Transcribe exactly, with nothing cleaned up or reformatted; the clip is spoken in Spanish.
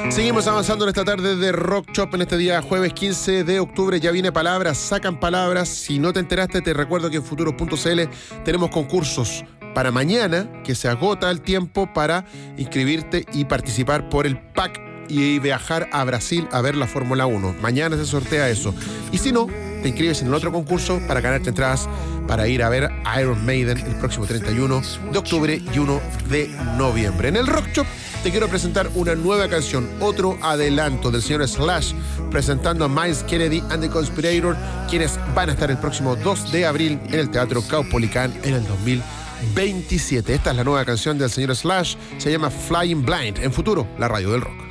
Seguimos avanzando en esta tarde de Rock Shop en este día jueves quince de octubre. Ya viene Palabras, sacan palabras. Si no te enteraste, te recuerdo que en futuro punto c l tenemos concursos para mañana, que se agota el tiempo para inscribirte y participar por el pack y viajar a Brasil a ver la Fórmula uno. Mañana se sortea eso. Y si no, te inscribes en el otro concurso para ganarte entradas para ir a ver Iron Maiden el próximo treinta y uno de octubre y uno de noviembre. En el Rock Shop te quiero presentar una nueva canción, otro adelanto del señor Slash, presentando a Miles Kennedy and the Conspirator, quienes van a estar el próximo dos de abril en el Teatro Caupolicán en el dos mil veintisiete. Esta es la nueva canción del señor Slash, se llama Flying Blind, en futuro, la radio del rock.